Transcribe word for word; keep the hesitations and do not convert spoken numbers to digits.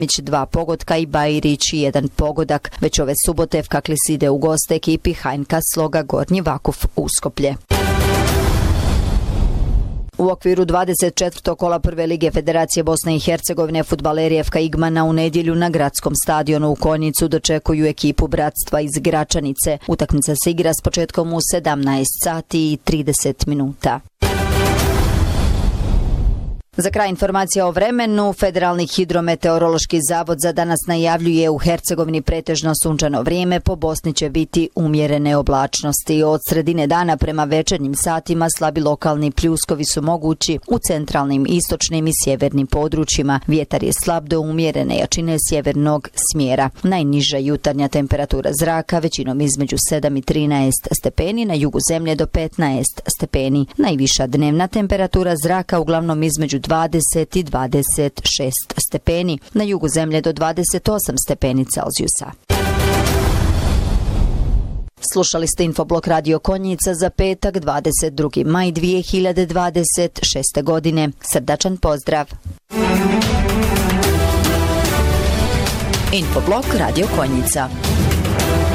dva pogotka i Bajrić jedan pogodak. Već ove subote F K Klis ide u goste ekipi Hajnka Sloga Gornji Vakuf Uskoplje. U okviru dvadeset četvrtog kola Prve lige Federacije Bosne i Hercegovine fudbaleri F K Igmana u nedjelju na gradskom stadionu u Konjicu dočekuju ekipu Bratstva iz Gračanice. Utakmica se igra s početkom u sedamnaest sati i trideset minuta. Za kraj informacija o vremenu. Federalni hidrometeorološki zavod za danas najavljuje u Hercegovini pretežno sunčano vrijeme, po Bosni će biti umjerene oblačnosti. Od sredine dana prema večernjim satima slabi lokalni pljuskovi su mogući u centralnim, istočnim i sjevernim područjima. Vjetar je slab do umjerene jačine sjevernog smjera. Najniža jutarnja temperatura zraka većinom između sedam i trinaest stepeni, na jugu zemlje do petnaest stepeni. Najviša dnevna temperatura zraka uglavnom između dvadeset i dvadeset šest stepeni, na jugu zemlje do dvadeset osam stepeni Celzijusa. Slušali ste Infoblok Radio Konjica za petak dvadeset drugi maj dvije hiljade dvadeset šeste. godine. Srdačan pozdrav. Infoblok Radio Konjica.